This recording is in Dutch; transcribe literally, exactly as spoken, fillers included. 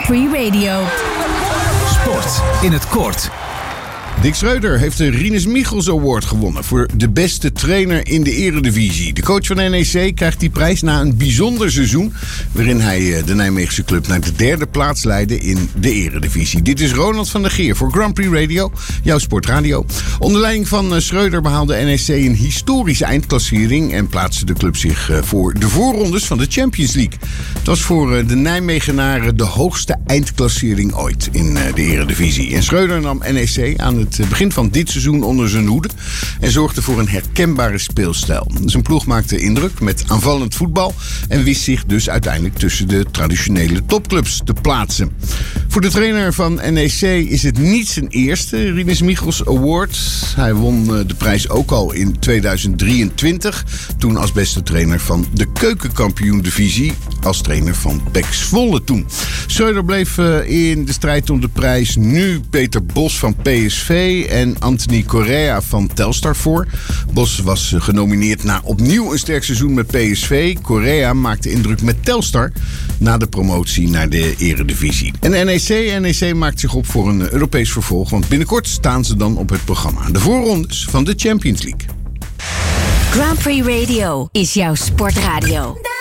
Prix Radio. Sport in het kort. Dick Schreuder heeft de Rinus Michels Award gewonnen voor de beste trainer in de Eredivisie. De coach van N E C krijgt die prijs na een bijzonder seizoen, waarin hij de Nijmeegse club naar de derde plaats leidde in de Eredivisie. Dit is Ronald van der Geer voor Grand Prix Radio, jouw sportradio. Onder leiding van Schreuder behaalde N E C een historische eindklassering en plaatste de club zich voor de voorrondes van de Champions League. Het was voor de Nijmegenaren de hoogste eindklassering ooit in de Eredivisie. En Schreuder nam N E C aan het het begin van dit seizoen onder zijn hoede en zorgde voor een herkenbare speelstijl. Zijn ploeg maakte indruk met aanvallend voetbal en wist zich dus uiteindelijk tussen de traditionele topclubs te plaatsen. Voor de trainer van N E C is het niet zijn eerste Rinus Michels Award. Hij won de prijs ook al in tweeduizend drieëntwintig, toen als beste trainer van de keukenkampioen-divisie, als trainer van P E C Zwolle toen. Schreuder bleef in de strijd om de prijs nu Peter Bos van P S V en Anthony Correa van Telstar voor. Bos was genomineerd na opnieuw een sterk seizoen met P S V. Correa maakte indruk met Telstar na de promotie naar de Eredivisie. En N E C, N E C maakt zich op voor een Europees vervolg, want binnenkort staan ze dan op het programma. De voorrondes van de Champions League. Grand Prix Radio is jouw sportradio.